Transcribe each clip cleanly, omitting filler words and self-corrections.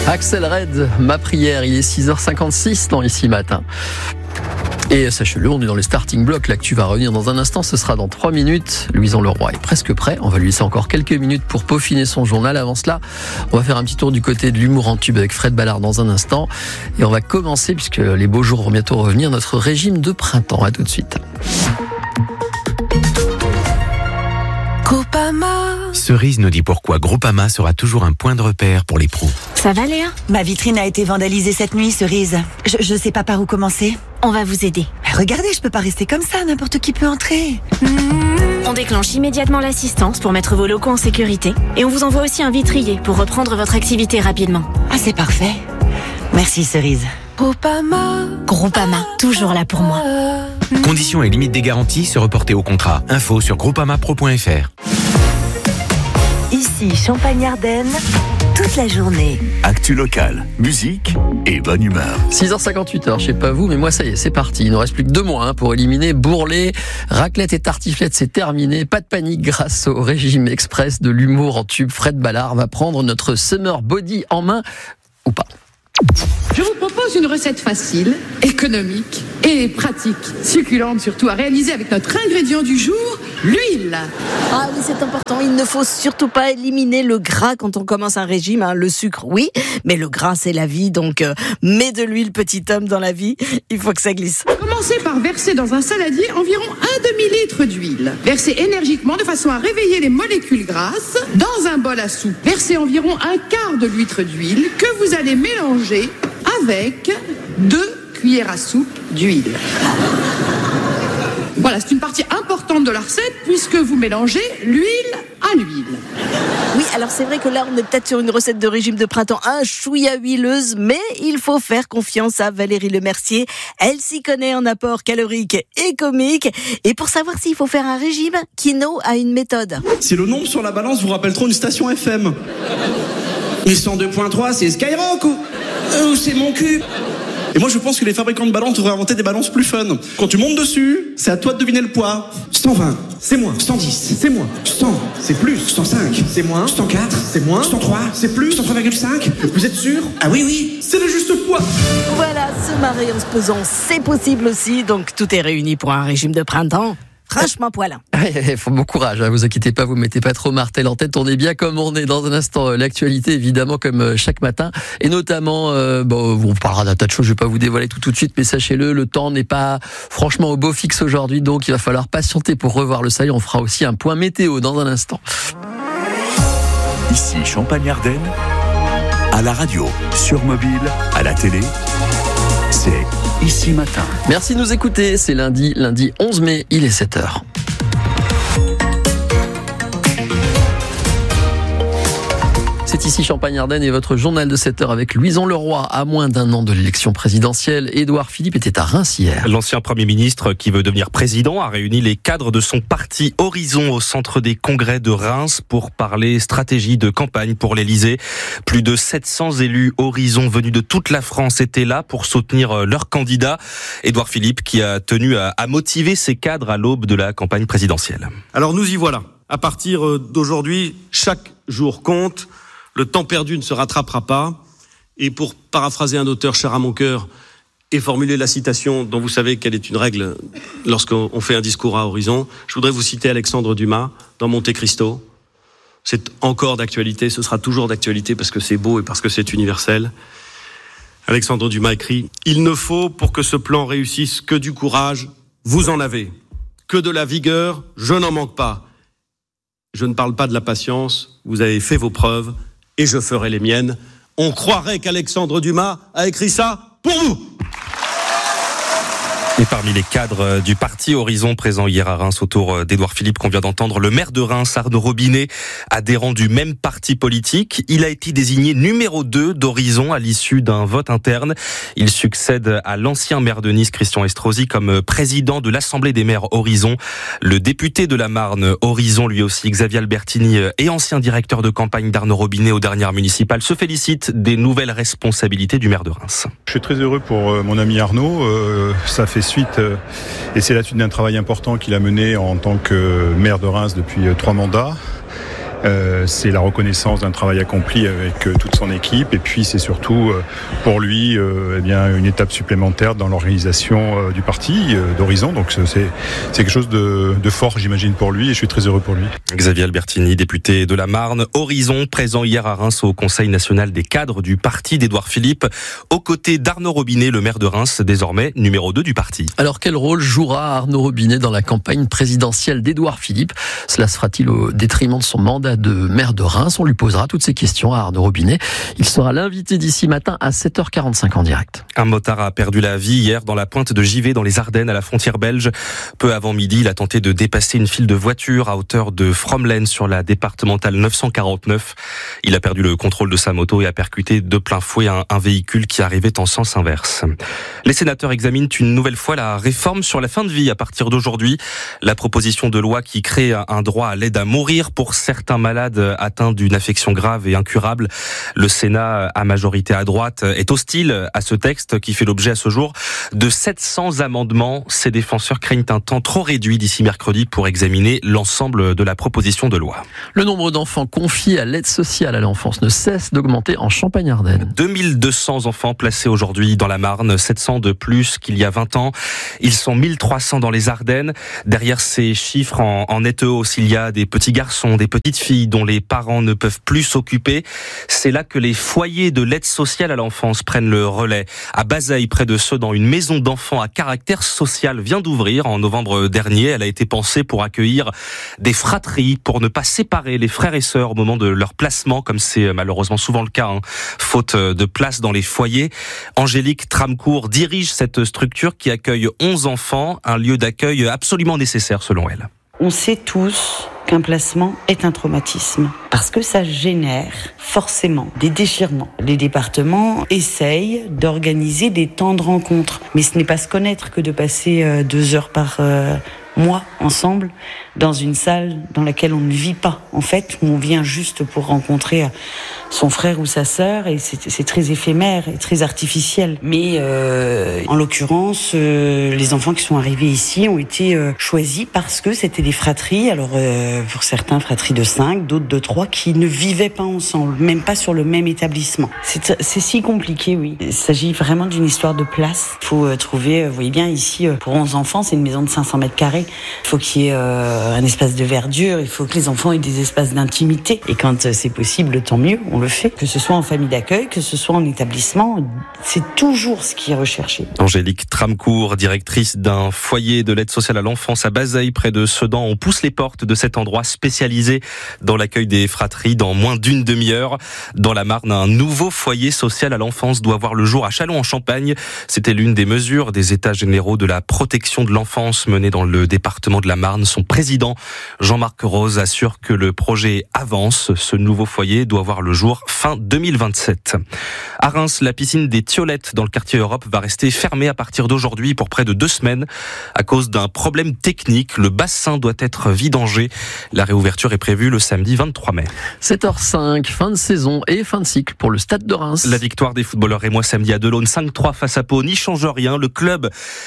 Axel Red, ma prière, il est 6h56 dans Ici Matin. Et sachez-le, on est dans les starting blocks. L'actu va revenir dans un instant, ce sera dans 3 minutes. Louison Leroy est presque prêt. On va lui laisser encore quelques minutes pour peaufiner son journal. Avant cela, on va faire un petit tour du côté de l'humour en tube avec Fred Ballard dans un instant. Et on va commencer, puisque les beaux jours vont bientôt revenir, notre régime de printemps. À tout de suite. Cerise nous dit pourquoi Groupama sera toujours un point de repère pour les pros. Ça va Léa ? Ma vitrine a été vandalisée cette nuit, Cerise. Je sais pas par où commencer. On va vous aider. Regardez, je peux pas rester comme ça, n'importe qui peut entrer. On déclenche immédiatement l'assistance pour mettre vos locaux en sécurité. Et on vous envoie aussi un vitrier pour reprendre votre activité rapidement. Ah, c'est parfait. Merci, Cerise. Groupama, toujours là pour moi. Conditions et limites des garanties se reporter au contrat. Info sur groupamapro.fr. Ici, Champagne-Ardenne, toute la journée. Actu locale, musique et bonne humeur. 6h58, alors je sais pas vous, mais moi ça y est, c'est parti. Il ne reste plus que 2 mois pour éliminer bourrelet, raclette et tartiflette, c'est terminé. Pas de panique, grâce au régime express de l'humour en tube. Fred Ballard va prendre notre summer body en main, ou pas. Je vous propose une recette facile, économique et pratique, succulente surtout, à réaliser avec notre ingrédient du jour, l'huile. Ah oui, c'est important, il ne faut surtout pas éliminer le gras quand on commence un régime, Le sucre, oui, mais le gras c'est la vie, donc mets de l'huile, petit homme, dans la vie, il faut que ça glisse. Commencez par verser dans un saladier environ 1 demi-litre d'huile. Versez énergiquement de façon à réveiller les molécules grasses. Dans un bol à soupe, versez environ 1/4 de litre d'huile que vous allez mélanger avec 2 cuillères à soupe d'huile. Voilà, c'est une partie importante de la recette puisque vous mélangez l'huile à l'huile. Oui, alors c'est vrai que là on est peut-être sur une recette de régime de printemps un chouïa huileuse, mais il faut faire confiance à Valérie Lemercier. Elle s'y connaît en apport calorique et comique. Et pour savoir s'il faut faire un régime, Kino a une méthode. Si le nombre sur la balance vous rappelle trop une station FM. Mais 102.3, c'est Skyrock ou c'est mon cul. Et moi je pense que les fabricants de balances devraient inventer des balances plus fun. Quand tu montes dessus, c'est à toi de deviner le poids. 120, c'est moins. 110, c'est moins. 100, c'est plus. 105, c'est moins. 104, c'est moins. 103, c'est plus. 103,5, vous êtes sûr? Ah oui, c'est le juste poids. Voilà, se marrer en se pesant, c'est possible aussi. Donc tout est réuni pour un régime de printemps. Franchement, poilin. Il faut bon courage, vous inquiétez pas, vous mettez pas trop martel en tête, on est bien comme on est. Dans un instant, l'actualité évidemment comme chaque matin, et notamment, on parlera d'un tas de choses, je vais pas vous dévoiler tout de suite, mais sachez-le, le temps n'est pas franchement au beau fixe aujourd'hui, donc il va falloir patienter pour revoir le soleil. On fera aussi un point météo dans un instant. Ici Champagne-Ardenne, à la radio, sur mobile, à la télé, c'est Ici Matin. Merci de nous écouter, c'est lundi 11 mai, il est 7h. C'est ici Champagne-Ardenne et votre journal de 7h avec Louison Leroy. À moins d'1 an de l'élection présidentielle, Édouard Philippe était à Reims hier. L'ancien Premier ministre qui veut devenir président a réuni les cadres de son parti Horizon au centre des congrès de Reims pour parler stratégie de campagne pour l'Élysée. Plus de 700 élus Horizon venus de toute la France étaient là pour soutenir leur candidat. Édouard Philippe qui a tenu à motiver ses cadres à l'aube de la campagne présidentielle. Alors nous y voilà. À partir d'aujourd'hui, chaque jour compte. Le temps perdu ne se rattrapera pas. Et pour paraphraser un auteur cher à mon cœur et formuler la citation dont vous savez qu'elle est une règle lorsqu'on fait un discours à Horizon, je voudrais vous citer Alexandre Dumas dans Monte Cristo. C'est encore d'actualité, ce sera toujours d'actualité parce que c'est beau et parce que c'est universel. Alexandre Dumas écrit « Il ne faut pour que ce plan réussisse que du courage, vous en avez. Que de la vigueur, je n'en manque pas. Je ne parle pas de la patience, vous avez fait vos preuves. Et je ferai les miennes. On croirait qu'Alexandre Dumas a écrit ça pour vous. Et parmi les cadres du parti Horizon présents hier à Reims autour d'Édouard Philippe qu'on vient d'entendre, le maire de Reims, Arnaud Robinet, adhérent du même parti politique. Il a été désigné numéro 2 d'Horizon à l'issue d'un vote interne. Il succède à l'ancien maire de Nice, Christian Estrosi, comme président de l'Assemblée des maires Horizon. Le député de la Marne, Horizon, lui aussi, Xavier Albertini, et ancien directeur de campagne d'Arnaud Robinet aux dernières municipales, se félicite des nouvelles responsabilités du maire de Reims. Je suis très heureux pour mon ami Arnaud. Ça fait suite, et c'est la suite d'un travail important qu'il a mené en tant que maire de Reims depuis 3 mandats. C'est la reconnaissance d'un travail accompli avec toute son équipe, et puis c'est surtout pour lui une étape supplémentaire dans l'organisation du parti d'Horizon. Donc c'est quelque chose de fort, j'imagine, pour lui, et je suis très heureux pour lui. Xavier Albertini, député de la Marne, Horizon, présent hier à Reims au Conseil national des cadres du parti d'Édouard Philippe, aux côtés d'Arnaud Robinet, le maire de Reims, désormais numéro 2 du parti. Alors quel rôle jouera Arnaud Robinet dans la campagne présidentielle d'Édouard Philippe ? Cela se fera-t-il au détriment de son mandat de maire de Reims ? On lui posera toutes ces questions à Arnaud Robinet. Il sera l'invité d'ici matin à 7h45 en direct. Un motard a perdu la vie hier dans la pointe de Givet, dans les Ardennes, à la frontière belge. Peu avant midi, il a tenté de dépasser une file de voitures à hauteur de Fromelen sur la départementale 949. Il a perdu le contrôle de sa moto et a percuté de plein fouet un véhicule qui arrivait en sens inverse. Les sénateurs examinent une nouvelle fois la réforme sur la fin de vie à partir d'aujourd'hui. La proposition de loi qui crée un droit à l'aide à mourir pour certains malades atteints d'une affection grave et incurable. Le Sénat, à majorité à droite, est hostile à ce texte qui fait l'objet à ce jour de 700 amendements. Ses défenseurs craignent un temps trop réduit d'ici mercredi pour examiner l'ensemble de la proposition de loi. Le nombre d'enfants confiés à l'aide sociale à l'enfance ne cesse d'augmenter en Champagne-Ardenne. 2200 enfants placés aujourd'hui dans la Marne, 700 de plus qu'il y a 20 ans. Ils sont 1300 dans les Ardennes. Derrière ces chiffres en nette hausse, il y a des petits garçons, des petites filles dont les parents ne peuvent plus s'occuper. C'est là que les foyers de l'aide sociale à l'enfance prennent le relais. À Bazeilles, près de Sedan, une maison d'enfants à caractère social vient d'ouvrir en novembre dernier. Elle a été pensée pour accueillir des fratries, pour ne pas séparer les frères et sœurs au moment de leur placement, comme c'est malheureusement souvent le cas, faute de place dans les foyers. Angélique Tramcourt dirige cette structure qui accueille 11 enfants, un lieu d'accueil absolument nécessaire selon elle. On sait tous qu'un placement est un traumatisme parce que ça génère forcément des déchirements. Les départements essayent d'organiser des temps de rencontre, mais ce n'est pas se connaître que de passer 2 heures par mois ensemble dans une salle dans laquelle on ne vit pas, en fait, où on vient juste pour rencontrer son frère ou sa sœur, et c'est très éphémère et très artificiel. Mais en l'occurrence, les enfants qui sont arrivés ici ont été choisis parce que c'était des fratries, alors pour certains fratries de 5, d'autres de 3, qui ne vivaient pas ensemble, même pas sur le même établissement. C'est si compliqué, oui. Il s'agit vraiment d'une histoire de place. Il faut trouver, vous voyez bien ici, pour 11 enfants, c'est une maison de 500 mètres carrés. Il faut qu'il y ait un espace de verdure, il faut que les enfants aient des espaces d'intimité. Et quand c'est possible, tant mieux, on le fait. Que ce soit en famille d'accueil, que ce soit en établissement, c'est toujours ce qui est recherché. Angélique Tramcourt, directrice d'un foyer de l'aide sociale à l'enfance à Bazeilles, près de Sedan. On pousse les portes de cet endroit spécialisé dans l'accueil des fratries dans moins d'une demi-heure. Dans la Marne, un nouveau foyer social à l'enfance doit voir le jour à Châlons-en-Champagne. C'était l'une des mesures des états généraux de la protection de l'enfance menée dans le département de la Marne. Son président, Jean-Marc Rose, assure que le projet avance. Ce nouveau foyer doit voir le jour fin 2027. À Reims, la piscine des Thiolettes dans le quartier Europe va rester fermée à partir d'aujourd'hui pour près de 2 semaines à cause d'un problème technique. Le bassin doit être vidangé. La réouverture est prévue le samedi 23 mai. 7h05, fin de saison et fin de cycle pour le Stade de Reims. La victoire des footballeurs rémois samedi à Delaune, 5-3 face à Pau, n'y change rien. Le club,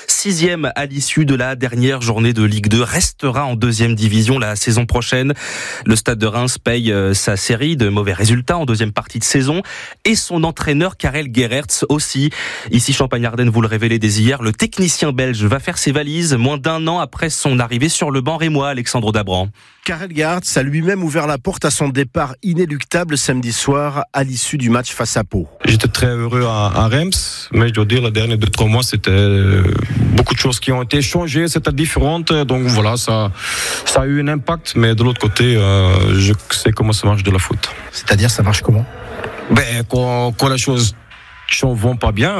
6e à l'issue de la dernière journée de Ligue 2, restera en 2e division la saison prochaine. Le Stade de Reims paye sa série de mauvais résultats en 2e partie de saison et son entraîneur Karel Gerertz aussi. Ici Champagne-Ardenne, vous le révélez dès hier, le technicien belge va faire ses valises moins d'1 an après son arrivée sur le banc rémois, Alexandre Dabran. Karel Gerertz a lui-même ouvert la porte à son départ inéluctable samedi soir à l'issue du match face à Pau. J'étais très heureux à Reims, mais je dois dire, les derniers 2-3 mois, c'était beaucoup de choses qui ont été changées, c'était différentes. Donc voilà, ça a eu un impact, mais de l'autre côté, je sais comment ça marche de la foot. C'est-à-dire, ça marche comment ? Quand les choses ne vont pas bien,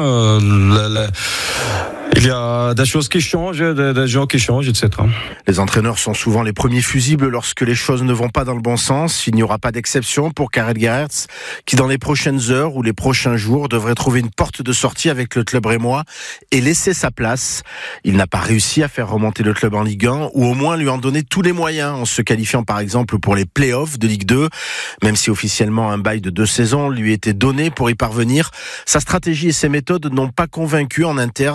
il y a des choses qui changent, des gens qui changent, etc. Les entraîneurs sont souvent les premiers fusibles lorsque les choses ne vont pas dans le bon sens. Il n'y aura pas d'exception pour Karel Gerertz, qui dans les prochaines heures ou les prochains jours devrait trouver une porte de sortie avec le club rémois et laisser sa place. Il n'a pas réussi à faire remonter le club en Ligue 1 ou au moins lui en donner tous les moyens en se qualifiant par exemple pour les play-offs de Ligue 2, même si officiellement un bail de 2 saisons lui était donné pour y parvenir. Sa stratégie et ses méthodes n'ont pas convaincu en interne, même si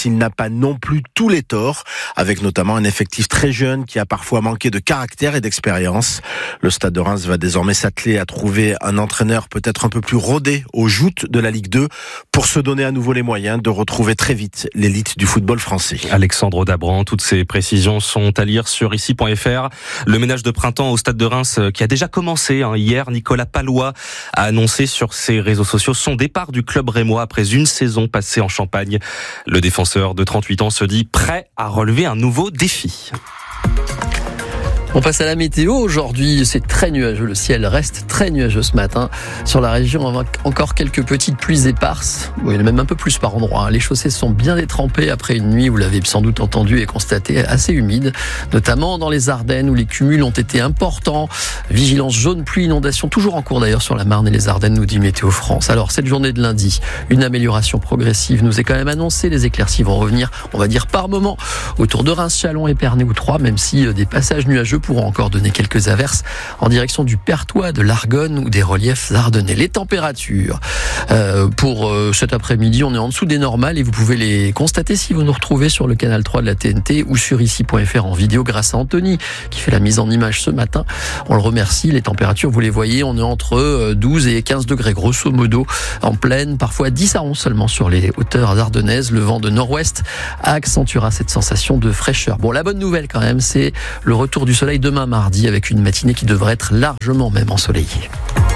s'il n'a pas non plus tous les torts, avec notamment un effectif très jeune qui a parfois manqué de caractère et d'expérience. Le Stade de Reims va désormais s'atteler à trouver un entraîneur peut-être un peu plus rodé aux joutes de la Ligue 2 pour se donner à nouveau les moyens de retrouver très vite l'élite du football français. Alexandre Dabran, toutes ces précisions sont à lire sur ici.fr. Le ménage de printemps au Stade de Reims qui a déjà commencé hier. Nicolas Pallois a annoncé sur ses réseaux sociaux son départ du club rémois après une saison passée en Champagne. Le défenseur de 38 ans se dit prêt à relever un nouveau défi. On passe à la météo. Aujourd'hui, c'est très nuageux. Le ciel reste très nuageux ce matin. Sur la région, on a encore quelques petites pluies éparses. Bon, il y en a même un peu plus par endroit. Les chaussées sont bien détrempées après une nuit, vous l'avez sans doute entendu et constaté, assez humide. Notamment dans les Ardennes où les cumuls ont été importants. Vigilance jaune, pluie, inondation, toujours en cours d'ailleurs sur la Marne et les Ardennes, nous dit Météo France. Alors, cette journée de lundi, une amélioration progressive nous est quand même annoncée. Les éclaircies vont revenir, on va dire par moment, autour de Reims, Châlons, Épernay ou Troyes, même si des passages nuageux pourront encore donner quelques averses en direction du Perthois, de l'Argonne ou des reliefs ardennais. Les températures pour cet après-midi, on est en dessous des normales et vous pouvez les constater si vous nous retrouvez sur le canal 3 de la TNT ou sur ici.fr en vidéo grâce à Anthony qui fait la mise en image ce matin. On le remercie. Les températures, vous les voyez, on est entre 12 et 15 degrés grosso modo en plaine, parfois 10 à 11 seulement sur les hauteurs ardennaises. Le vent de nord-ouest accentuera cette sensation de fraîcheur. Bon, la bonne nouvelle quand même, c'est le retour du soleil demain mardi avec une matinée qui devrait être largement même ensoleillée.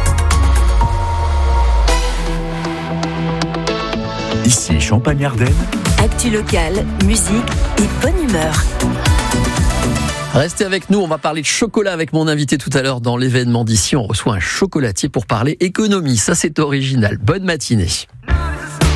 Ici Champagne-Ardenne. Actu locale, musique et bonne humeur. Restez avec nous, on va parler de chocolat avec mon invité tout à l'heure dans l'événement d'ici. On reçoit un chocolatier pour parler économie, ça c'est original. Bonne matinée.